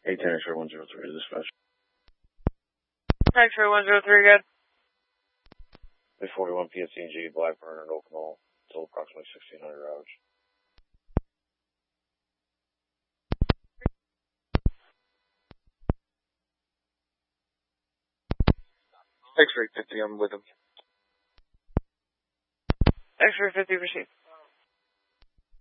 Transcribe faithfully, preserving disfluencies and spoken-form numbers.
eight ten X-ray one zero three, dispatch. X-ray one zero three, good. eight forty-one P S C G, Blackburn and Oak Knoll, until approximately sixteen hundred hours. X-ray fifty, I'm with him. X-ray fifty, proceed.